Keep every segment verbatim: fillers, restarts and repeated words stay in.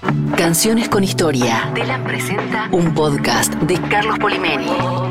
Canciones con historia. Telam presenta un podcast de Carlos Polimeni.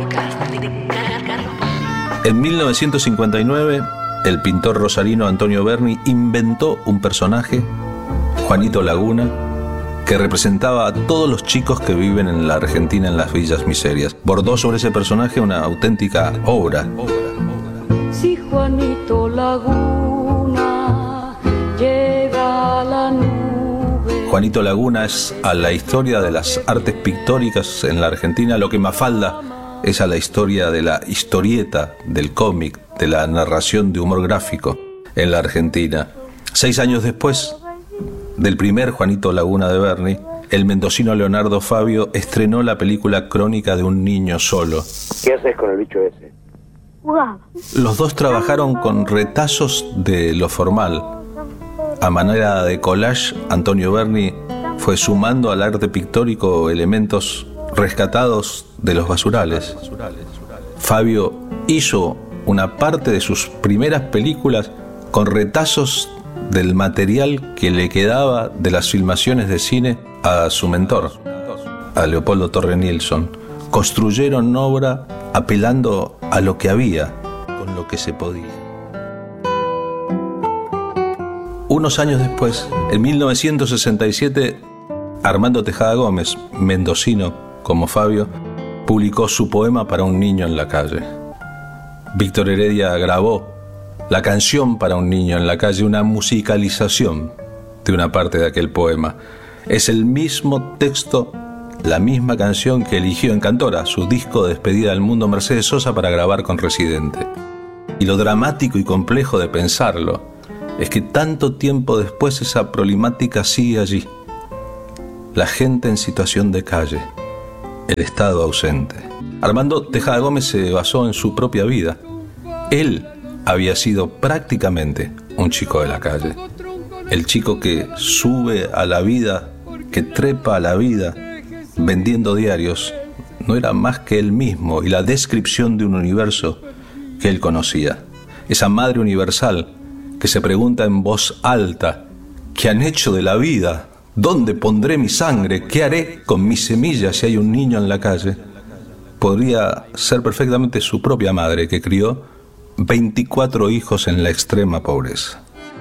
En mil novecientos cincuenta y nueve, el pintor rosarino Antonio Berni inventó un personaje, Juanito Laguna, que representaba a todos los chicos que viven en la Argentina en las villas miserias. Bordó sobre ese personaje una auténtica obra. Si Juanito Laguna llega a la nube. Juanito Laguna es a la historia de las artes pictóricas en la Argentina lo que Mafalda es a la historia de la historieta, del cómic, de la narración de humor gráfico en la Argentina. Seis años después del primer Juanito Laguna de Berni, el mendocino Leonardo Fabio estrenó la película Crónica de un niño solo. ¿Qué haces con el bicho ese? Jugaba. Los dos trabajaron con retazos de lo formal. A manera de collage, Antonio Berni fue sumando al arte pictórico elementos rescatados de los basurales. Fabio hizo una parte de sus primeras películas con retazos del material que le quedaba de las filmaciones de cine a su mentor, a Leopoldo Torre Nilsson. Construyeron obra apelando a lo que había, con lo que se podía. Unos años después, en mil novecientos sesenta y siete, Armando Tejada Gómez, mendocino como Fabio, publicó su poema Para un niño en la calle. Víctor Heredia grabó la canción Para un niño en la calle, una musicalización de una parte de aquel poema. Es el mismo texto, la misma canción que eligió en Cantora, su disco de despedida del mundo, Mercedes Sosa, para grabar con Residente. Y lo dramático y complejo de pensarlo es que tanto tiempo después esa problemática sigue allí. La gente en situación de calle, el Estado ausente. Armando Tejada Gómez se basó en su propia vida. Él había sido prácticamente un chico de la calle. El chico que sube a la vida, que trepa a la vida, vendiendo diarios, no era más que él mismo y la descripción de un universo que él conocía. Esa madre universal que se pregunta en voz alta, ¿qué han hecho de la vida? ¿Dónde pondré mi sangre? ¿Qué haré con mis semillas si hay un niño en la calle? Podría ser perfectamente su propia madre, que crió veinticuatro hijos en la extrema pobreza.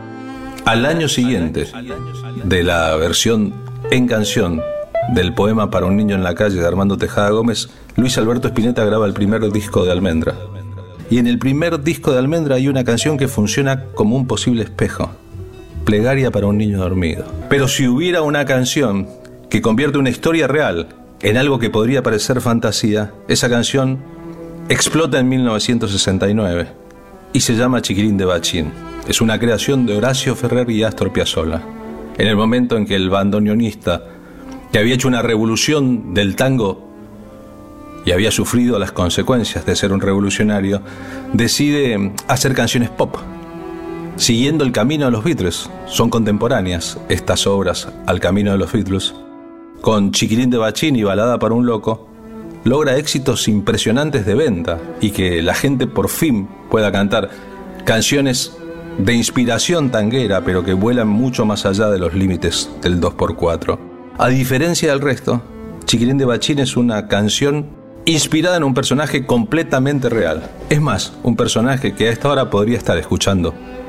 Al año siguiente de la versión en canción del poema Para un niño en la calle de Armando Tejada Gómez, Luis Alberto Spinetta graba el primer disco de Almendra. Y en el primer disco de Almendra hay una canción que funciona como un posible espejo: Plegaria para un niño dormido. Pero si hubiera una canción que convierte una historia real en algo que podría parecer fantasía, esa canción explota en mil novecientos sesenta y nueve y se llama Chiquilín de Bachín. Es una creación de Horacio Ferrer y Astor Piazzolla. En el momento en que el bandoneonista, que había hecho una revolución del tango y había sufrido las consecuencias de ser un revolucionario, decide hacer canciones pop, siguiendo el camino de los Beatles. Son contemporáneas estas obras al camino de los Beatles. Con Chiquilín de Bachín y Balada para un loco, logra éxitos impresionantes de venta y que la gente por fin pueda cantar canciones de inspiración tanguera, pero que vuelan mucho más allá de los límites del dos por cuatro. A diferencia del resto, Chiquilín de Bachín es una canción inspirada en un personaje completamente real. Es más, un personaje que a esta hora podría estar escuchando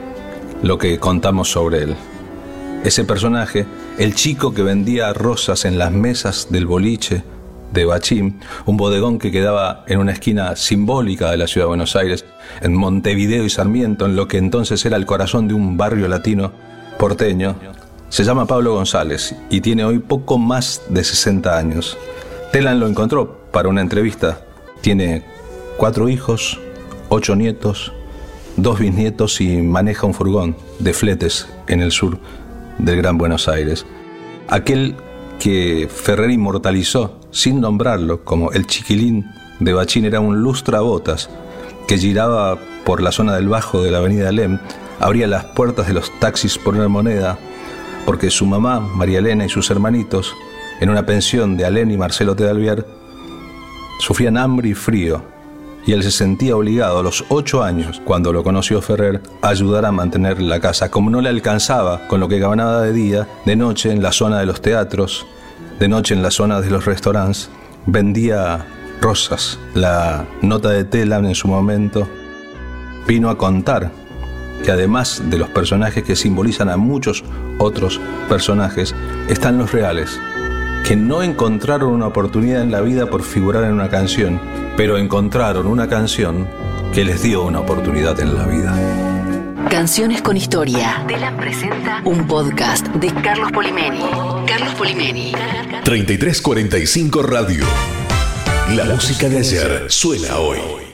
lo que contamos sobre él. Ese personaje, el chico que vendía rosas en las mesas del boliche de Bachín, un bodegón que quedaba en una esquina simbólica de la ciudad de Buenos Aires, en Montevideo y Sarmiento, en lo que entonces era el corazón de un barrio latino porteño. Se llama Pablo González y tiene hoy poco más de sesenta años. Telam lo encontró para una entrevista. Tiene cuatro hijos, ocho nietos, dos bisnietos y maneja un furgón de fletes en el sur del Gran Buenos Aires. Aquel que Ferrer inmortalizó sin nombrarlo como el Chiquilín de Bachín era un lustrabotas que giraba por la zona del Bajo de la avenida Alem, abría las puertas de los taxis por una moneda, porque su mamá, María Elena, y sus hermanitos, en una pensión de Alem y Marcelo Tedalvier, sufrían hambre y frío y él se sentía obligado a los ocho años, cuando lo conoció Ferrer, a ayudar a mantener la casa. Como no le alcanzaba con lo que ganaba de día, de noche en la zona de los teatros, de noche en la zona de los restaurantes, vendía rosas. La nota de Telam en su momento vino a contar que además de los personajes que simbolizan a muchos otros personajes, están los reales, que no encontraron una oportunidad en la vida por figurar en una canción, pero encontraron una canción que les dio una oportunidad en la vida. Canciones con historia. Telam presenta un podcast de Carlos Polimeni. Carlos Polimeni. treinta y tres cuarenta y cinco Radio. La música de ayer suena hoy.